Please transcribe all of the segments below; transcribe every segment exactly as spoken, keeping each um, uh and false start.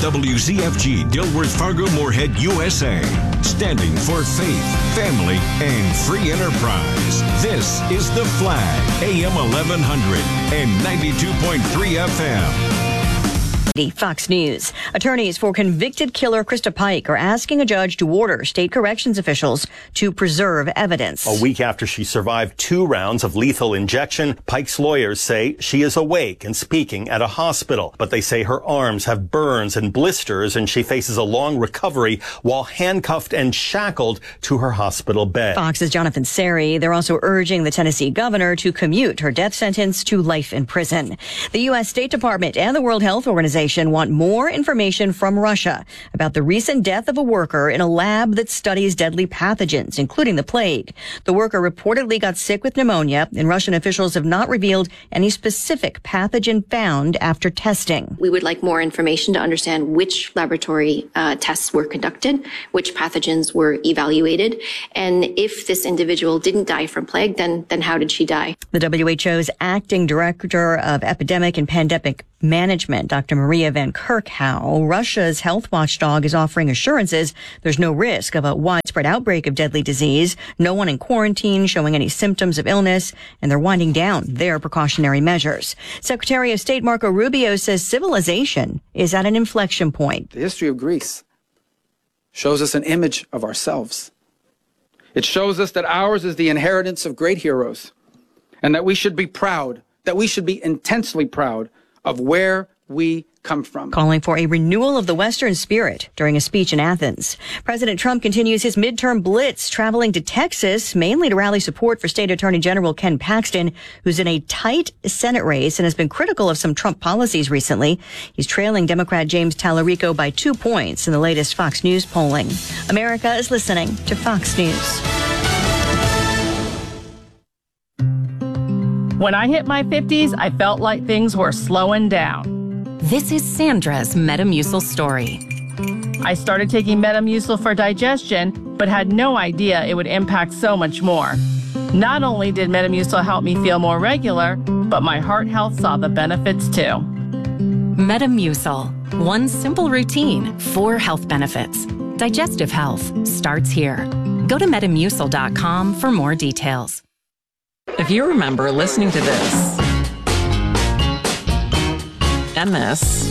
W Z F G Dilworth Fargo Moorhead U S A. Standing for faith, family, and free enterprise. This is The Flag, A M eleven hundred and ninety-two point three F M. Fox News. Attorneys for convicted killer Krista Pike are asking a judge to order state corrections officials to preserve evidence. A week after she survived two rounds of lethal injection, Pike's lawyers say she is awake and speaking at a hospital. But they say her arms have burns and blisters and she faces a long recovery while handcuffed and shackled to her hospital bed. Fox's Jonathan Seri. They're also urging the Tennessee governor to commute her death sentence to life in prison. The U S State Department and the World Health Organization want more information from Russia about the recent death of a worker in a lab that studies deadly pathogens, including the plague. The worker reportedly got sick with pneumonia, and Russian officials have not revealed any specific pathogen found after testing. We would like more information to understand which laboratory uh, tests were conducted, which pathogens were evaluated, and if this individual didn't die from plague, then, then how did she die? The W H O's acting director of epidemic and pandemic management, Doctor Maria Van Kerkhove, Russia's health watchdog, is offering assurances there's no risk of a widespread outbreak of deadly disease, no one in quarantine showing any symptoms of illness, and they're winding down their precautionary measures. Secretary of State Marco Rubio says civilization is at an inflection point. The history of Greece shows us an image of ourselves. It shows us that ours is the inheritance of great heroes, and that we should be proud, that we should be intensely proud of where we come from. Calling for a renewal of the Western spirit during a speech in Athens. President Trump continues his midterm blitz, traveling to Texas, mainly to rally support for State Attorney General Ken Paxton, who's in a tight Senate race and has been critical of some Trump policies recently. He's trailing Democrat James Tallarico by two points in the latest Fox News polling. America is listening to Fox News. When I hit my fifties, I felt like things were slowing down. This is Sandra's Metamucil story. I started taking Metamucil for digestion, but had no idea it would impact so much more. Not only did Metamucil help me feel more regular, but my heart health saw the benefits too. Metamucil. One simple routine, four health benefits. Digestive health starts here. Go to metamucil dot com for more details. If you remember listening to this, and this,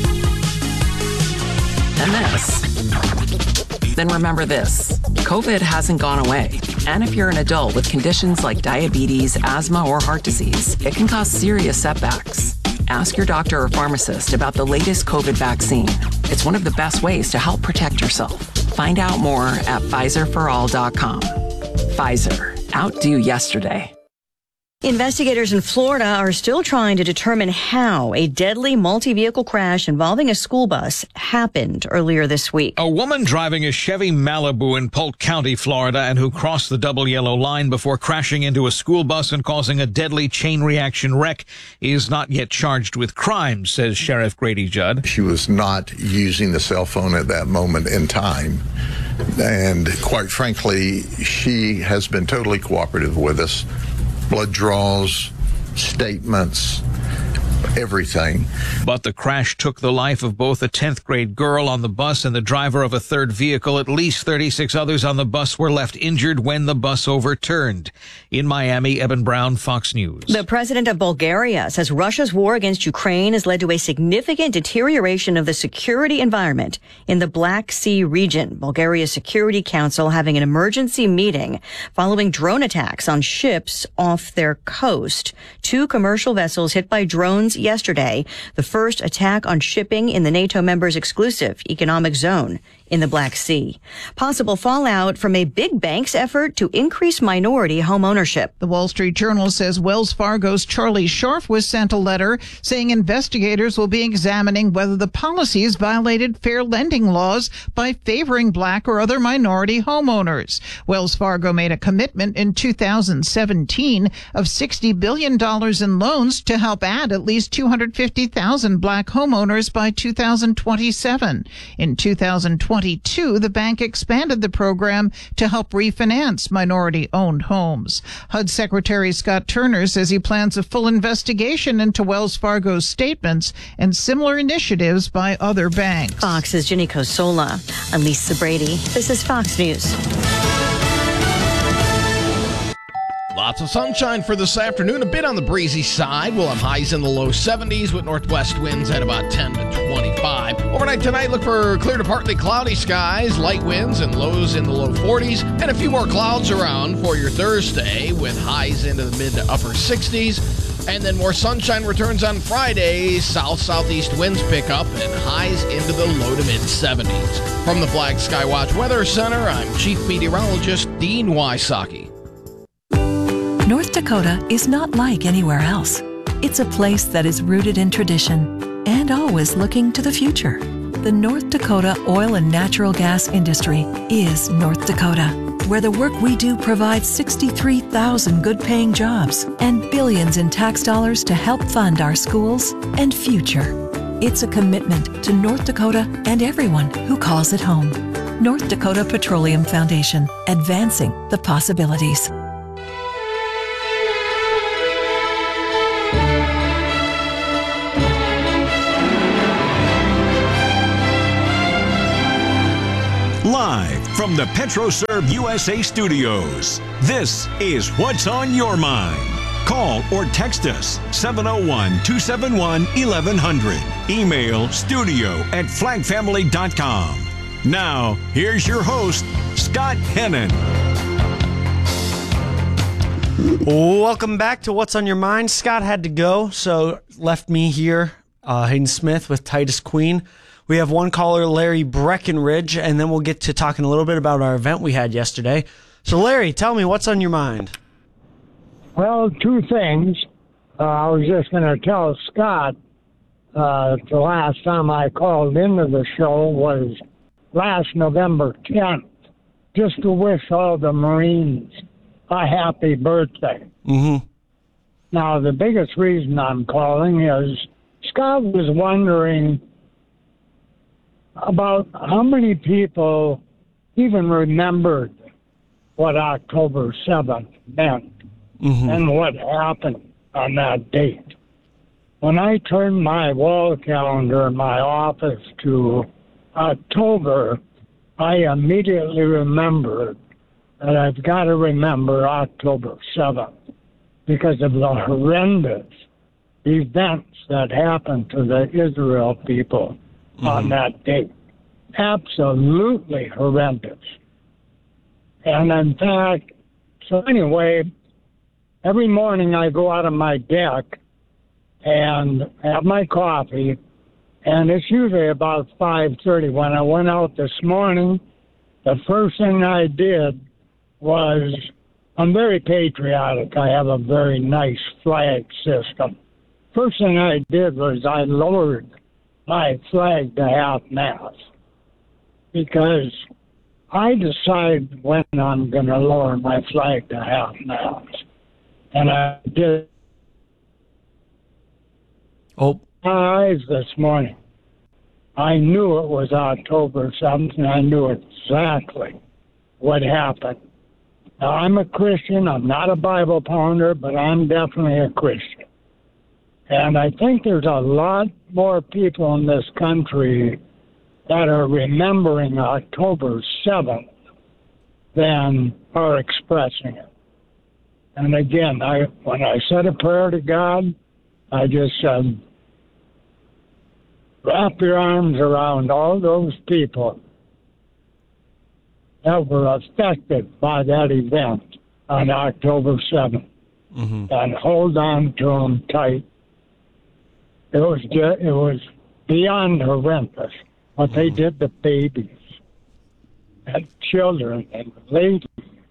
and this, then remember this. COVID hasn't gone away. And if you're an adult with conditions like diabetes, asthma, or heart disease, it can cause serious setbacks. Ask your doctor or pharmacist about the latest COVID vaccine. It's one of the best ways to help protect yourself. Find out more at Pfizer for all dot com. Pfizer. Outdo yesterday. Investigators in Florida are still trying to determine how a deadly multi-vehicle crash involving a school bus happened earlier this week. A woman driving a Chevy Malibu in Polk County, Florida, and who crossed the double yellow line before crashing into a school bus and causing a deadly chain reaction wreck is not yet charged with crime, says Sheriff Grady Judd. She was not using the cell phone at that moment in time. And quite frankly, she has been totally cooperative with us. Blood draws, statements, everything. But the crash took the life of both a tenth grade girl on the bus and the driver of a third vehicle. At least thirty-six others on the bus were left injured when the bus overturned. In Miami, Eben Brown, Fox News. The president of Bulgaria says Russia's war against Ukraine has led to a significant deterioration of the security environment in the Black Sea region. Bulgaria's Security Council having an emergency meeting following drone attacks on ships off their coast. Two commercial vessels hit by drones yesterday, the first attack on shipping in the NATO members' exclusive economic zone in the Black Sea. Possible fallout from a big bank's effort to increase minority home ownership. The Wall Street Journal says Wells Fargo's Charlie Scharf was sent a letter saying investigators will be examining whether the policies violated fair lending laws by favoring black or other minority homeowners. Wells Fargo made a commitment in two thousand seventeen of sixty billion dollars in loans to help add at least least two hundred fifty thousand black homeowners by two thousand twenty-seven. In two thousand twenty-two, the bank expanded the program to help refinance minority-owned homes. H U D Secretary Scott Turner says he plans a full investigation into Wells Fargo's statements and similar initiatives by other banks. Fox's Ginny Cosola. I'm Lisa Brady. This is Fox News. Lots of sunshine for this afternoon, a bit on the breezy side. We'll have highs in the low seventies with northwest winds at about ten to twenty-five. Overnight tonight, look for clear to partly cloudy skies, light winds and lows in the low forties, and a few more clouds around for your Thursday with highs into the mid to upper sixties. And then more sunshine returns on Friday. South-southeast winds pick up and highs into the low to mid seventies. From the Flag Skywatch Weather Center, I'm Chief Meteorologist Dean Wysocki. North Dakota is not like anywhere else. It's a place that is rooted in tradition and always looking to the future. The North Dakota oil and natural gas industry is North Dakota, where the work we do provides sixty-three thousand good-paying jobs and billions in tax dollars to help fund our schools and future. It's a commitment to North Dakota and everyone who calls it home. North Dakota Petroleum Foundation, advancing the possibilities. Live from the PetroServe U S A studios, this is What's on Your Mind. Call or text us seven oh one, two seven one, eleven hundred. Email studio at flag family dot com. Now, here's your host, Scott Hennon. Welcome back to What's on Your Mind. Scott had to go, so left me here, uh, Hayden Smith with Titus Queen. We have one caller, Larry Breckenridge, and then we'll get to talking a little bit about our event we had yesterday. So, Larry, tell me, what's on your mind? Well, two things. Uh, I was just going to tell Scott uh, the last time I called into the show was last November tenth, just to wish all the Marines a happy birthday. Mm-hmm. Now, the biggest reason I'm calling is Scott was wondering about how many people even remembered what October seventh meant mm-hmm. and what happened on that date. When I turned my wall calendar in my office to October, I immediately remembered that I've got to remember October seventh because of the horrendous events that happened to the Israel people mm-hmm. on that date. Absolutely horrendous. And in fact, so anyway, every morning I go out of my deck and have my coffee, and it's usually about five thirty. When I went out this morning, the first thing I did was, I'm very patriotic. I have a very nice flag system. First thing I did was I lowered my flag to half-mast because I decide when I'm going to lower my flag to half-mast. And I did oh. my eyes this morning. I knew it was October seventh, and I knew exactly what happened. Now, I'm a Christian. I'm not a Bible pounder, but I'm definitely a Christian. And I think there's a lot more people in this country that are remembering October seventh than are expressing it. And again, I when I said a prayer to God, I just said, wrap your arms around all those people that were affected by that event on October seventh, mm-hmm. and hold on to them tight. It was just, it was beyond horrendous what mm-hmm. they did to babies and children and ladies.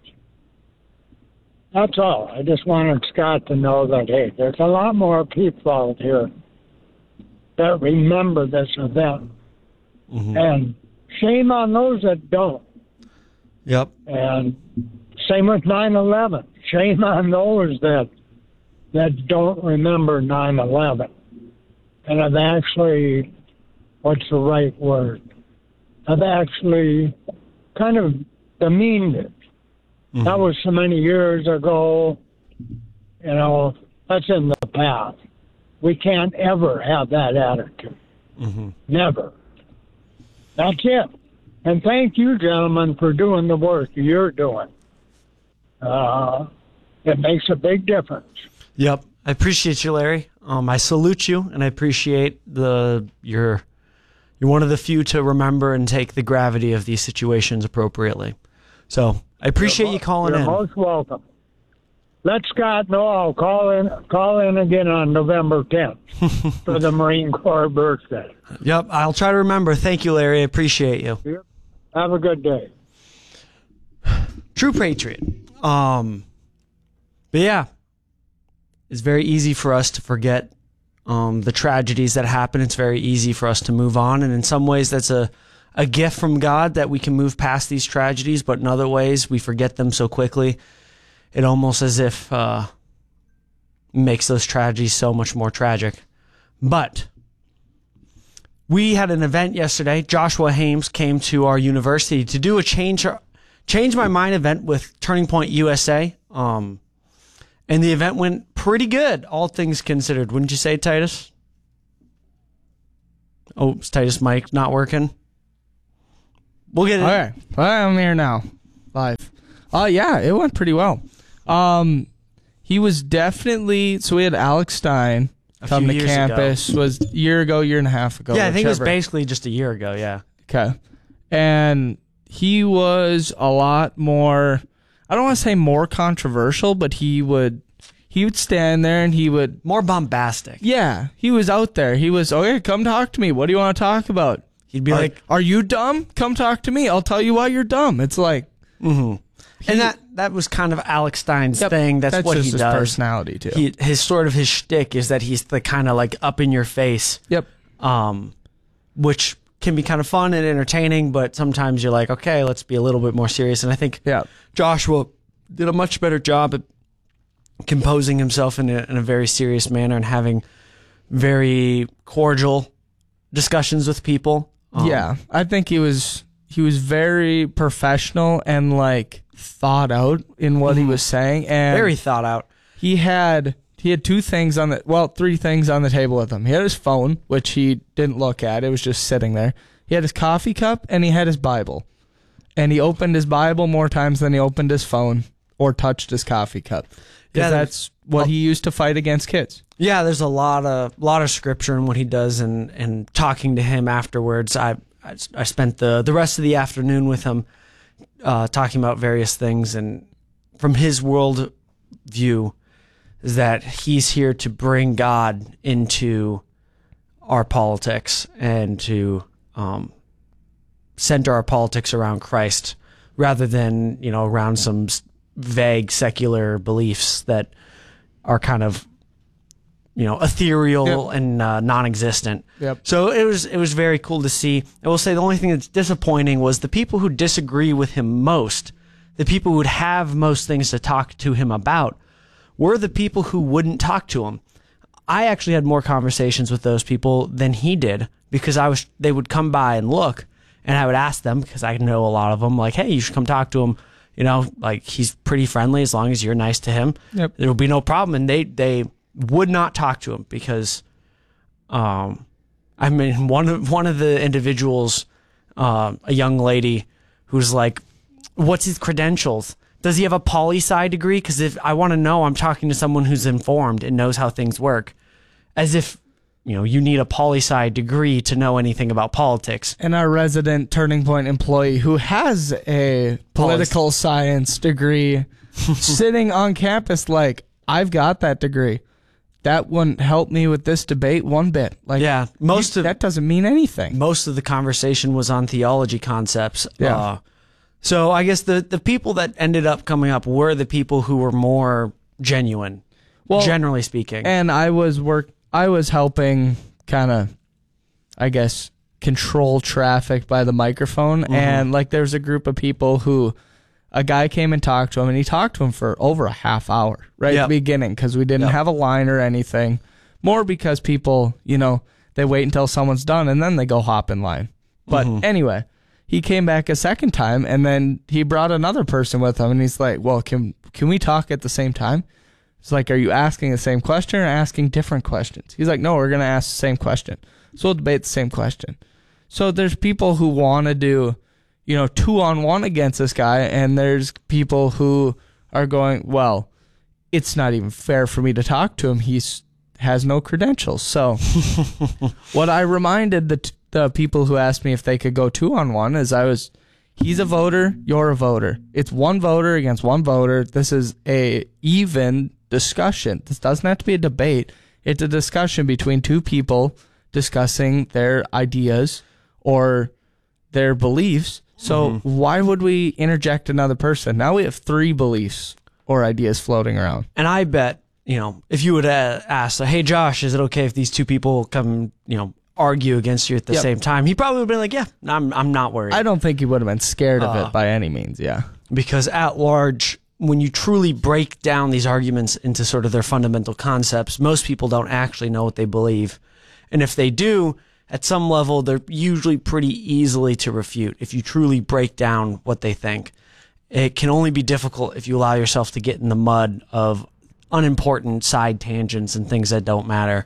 That's all. I just wanted Scott to know that, hey, there's a lot more people out here that remember this event. Mm-hmm. And shame on those that don't. Yep. And same with nine eleven. Shame on those that that don't remember nine eleven. and I've actually, what's the right word? I've actually kind of demeaned it. Mm-hmm. That was so many years ago. You know, that's in the past. We can't ever have that attitude. Mm-hmm. Never. That's it. And thank you, gentlemen, for doing the work you're doing. Uh, it makes a big difference. Yep. I appreciate you, Larry. Um, I salute you, and I appreciate the you're you're one of the few to remember and take the gravity of these situations appropriately. So I appreciate you're you calling you're in. You're most welcome. Let Scott know I'll call in call in again on November tenth for the Marine Corps birthday. Yep, I'll try to remember. Thank you, Larry. I appreciate you. Yep. Have a good day. True patriot. Um, but yeah, it's very easy for us to forget um, the tragedies that happen. It's very easy for us to move on. And in some ways, that's a, a gift from God that we can move past these tragedies. But in other ways, we forget them so quickly. It almost as if uh, makes those tragedies so much more tragic. But we had an event yesterday. Joshua Hames came to our university to do a change change my mind event with Turning Point U S A. Um, and the event went pretty good, all things considered. Wouldn't you say, Titus? Oh, is Titus' mic not working? We'll get it. Okay, I'm here now, live. Uh, yeah, it went pretty well. Um, he was definitely, so we had Alex Stein A come few to years campus, ago. was a year ago, year and a half ago. Yeah, I think it was whichever. basically just a year ago, yeah. Okay. And he was a lot more, I don't want to say more controversial, but he would, he would stand there and he would. More bombastic. Yeah, he was out there. He was, okay, come talk to me. What do you want to talk about? He'd be are, like, are you dumb? Come talk to me. I'll tell you why you're dumb. It's like. Mm-hmm. And that, that was kind of Alex Stein's Yep, thing. That's, that's what just he his does. personality, too. He, his sort of his shtick is that he's the kind of like up in your face. Yep. Um, which can be kind of fun and entertaining, but sometimes you're like, okay, let's be a little bit more serious. And I think yeah. Joshua did a much better job at composing himself in a, in a very serious manner and having very cordial discussions with people. Um, Yeah, I think he was he was very professional and like thought out in what he was saying, and very thought out. He had he had two things on the well, three things on the table with him. He had his phone, which he didn't look at; it was just sitting there. He had his coffee cup, and he had his Bible. And he opened his Bible more times than he opened his phone or touched his coffee cup. Because Yeah, that's what he used to fight against kids. Yeah, there's a lot of lot of scripture in what he does, and, and talking to him afterwards. I, I I spent the the rest of the afternoon with him, uh, talking about various things, and from his world view, is that he's here to bring God into our politics and to um, center our politics around Christ, rather than you know around some vague secular beliefs that are kind of you know ethereal Yep. and uh, non-existent. Yep. So it was it was very cool to see. I will say the only thing that's disappointing was the people who disagree with him most, the people who would have most things to talk to him about, were the people who wouldn't talk to him. I actually had more conversations with those people than he did, because I was they would come by and look, and I would ask them, because I know a lot of them, like, hey, you should come talk to him. You know, like, he's pretty friendly as long as you're nice to him. Yep. There will be no problem. And they, they would not talk to him because, um, I mean, one of, one of the individuals, uh, a young lady who's like, what's his credentials? Does he have a poli-sci degree? Because if I want to know, I'm talking to someone who's informed and knows how things work. As if, you know, you need a poli-sci degree to know anything about politics. And our resident Turning Point employee who has a political science degree sitting on campus like, I've got that degree. That wouldn't help me with this debate one bit. Like, yeah, most you, of that doesn't mean anything. Most of the conversation was on theology concepts. Yeah. Uh, so I guess the, the people that ended up coming up were the people who were more genuine, Well, generally speaking. And I was work. I was helping kind of, I guess, control traffic by the microphone. Mm-hmm. And like, there's a group of people who, a guy came and talked to him, and he talked to him for over a half hour right Yep. at the beginning, because we didn't Yep. have a line or anything. more because people, you know, they wait until someone's done and then they go hop in line. But mm-hmm. anyway, he came back a second time and then he brought another person with him and he's like, well, can can we talk at the same time? It's like, are you asking the same question or asking different questions? He's like, no, we're going to ask the same question. So we'll debate the same question. So there's people who want to do, you know, two on one against this guy, and there's people who are going, well, it's not even fair for me to talk to him. He's has no credentials. So what I reminded the t- the people who asked me if they could go two on one is I was, he's a voter, you're a voter. It's one voter against one voter. This is a even discussion. This doesn't have to be a debate. It's a discussion between two people discussing their ideas or their beliefs. So mm-hmm. why would we interject another person? Now we have three beliefs or ideas floating around. And I bet, you know, if you would uh, ask, hey, Josh, is it okay if these two people come, you know, argue against you at the yep. same time? He probably would have been like, yeah, I'm I'm not worried. I don't think he would have been scared of uh, it by any means, yeah. Because at large, when you truly break down these arguments into sort of their fundamental concepts, most people don't actually know what they believe. And if they do, at some level, they're usually pretty easily to refute if you truly break down what they think. It can only be difficult if you allow yourself to get in the mud of unimportant side tangents and things that don't matter.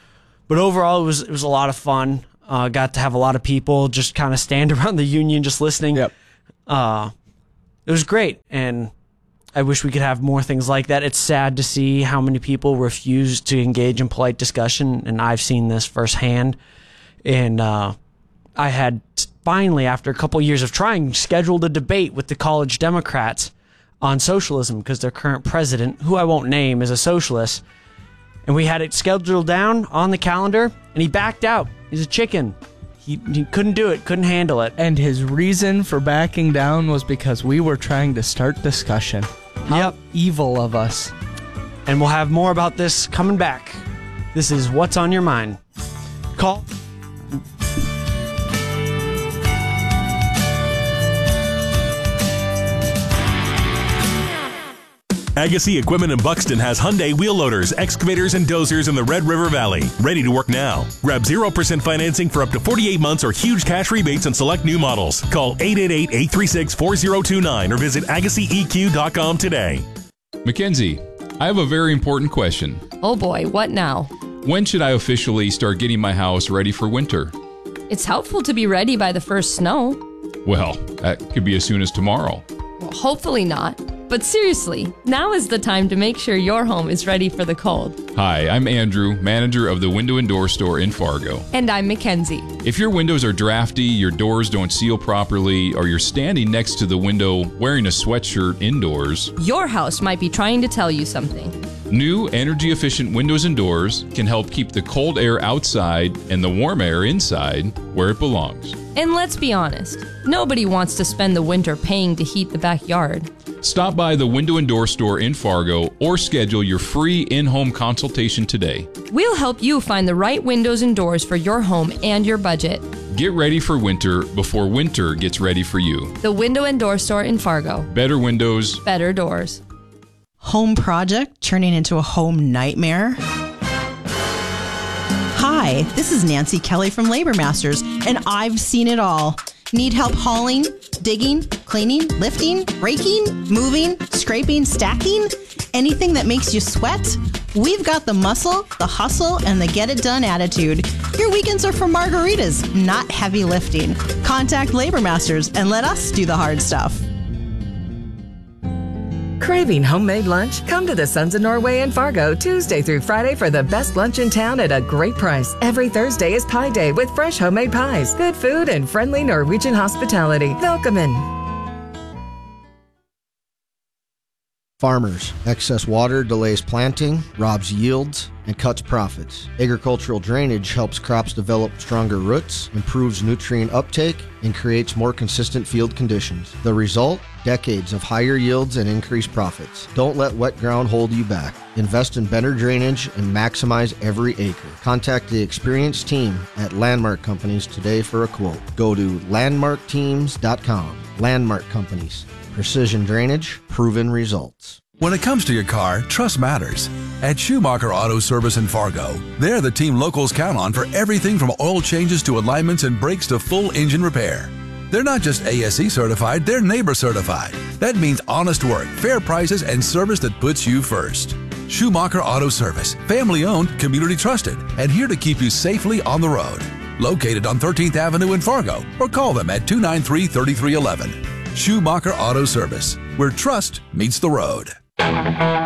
But overall, it was it was a lot of fun. Uh, got to have a lot of people just kind of stand around the union just listening. Yep. Uh, it was great, and I wish we could have more things like that. It's sad to see how many people refuse to engage in polite discussion, and I've seen this firsthand. And uh, I had finally, after a couple years of trying, scheduled a debate with the college Democrats on socialism because their current president, who I won't name, is a socialist. And we had it scheduled down on the calendar, and he backed out. He's a chicken. He, he couldn't do it, couldn't handle it. And his reason for backing down was because we were trying to start discussion. How yep. evil of us. And we'll have more about this coming back. This is What's on Your Mind. Call. Agassi Equipment in Buxton has Hyundai wheel loaders, excavators, and dozers in the Red River Valley. Ready to work now. Grab zero percent financing for up to forty-eight months or huge cash rebates on select new models. Call eight eight eight, eight three six, four zero two nine or visit agassi e q dot com today. Mackenzie, I have a very important question. Oh boy, what now? When should I officially start getting my house ready for winter? It's helpful to be ready by the first snow. Well, that could be as soon as tomorrow. Well, hopefully not. But seriously, now is the time to make sure your home is ready for the cold. Hi, I'm Andrew, manager of the Window and Door Store in Fargo. And I'm Mackenzie. If your windows are drafty, your doors don't seal properly, or you're standing next to the window wearing a sweatshirt indoors, your house might be trying to tell you something. New energy-efficient windows and doors can help keep the cold air outside and the warm air inside where it belongs. And let's be honest, nobody wants to spend the winter paying to heat the backyard. Stop by the Window and Door Store in Fargo or schedule your free in-home consultation today. We'll help you find the right windows and doors for your home and your budget. Get ready for winter before winter gets ready for you. The Window and Door Store in Fargo. Better windows. Better doors. Home project turning into a home nightmare? Hi, this is Nancy Kelly from Labor Masters, and I've seen it all. Need help hauling, digging, cleaning, lifting, raking, moving, scraping, stacking? Anything that makes you sweat? We've got the muscle, the hustle, and the get-it-done attitude. Your weekends are for margaritas, not heavy lifting. Contact Labor Masters and let us do the hard stuff. Craving homemade lunch? Come to the Sons of Norway in Fargo Tuesday through Friday for the best lunch in town at a great price. Every Thursday is Pie Day with fresh homemade pies, good food, and friendly Norwegian hospitality. Velkommen. Farmers. Excess water delays planting, robs yields, and cuts profits. Agricultural drainage helps crops develop stronger roots, improves nutrient uptake, and creates more consistent field conditions. The result? Decades of higher yields and increased profits. Don't let wet ground hold you back. Invest in better drainage and maximize every acre. Contact the experienced team at Landmark Companies today for a quote. Go to landmark teams dot com. Landmark Companies. Precision drainage, proven results. When it comes to your car, trust matters. At Schumacher Auto Service in Fargo, they're the team locals count on for everything from oil changes to alignments and brakes to full engine repair. They're not just A S E certified, they're neighbor certified. That means honest work, fair prices, and service that puts you first. Schumacher Auto Service, family owned, community trusted, and here to keep you safely on the road. Located on thirteenth Avenue in Fargo, or call them at two nine three, three three one one. Schumacher Auto Service, where trust meets the road.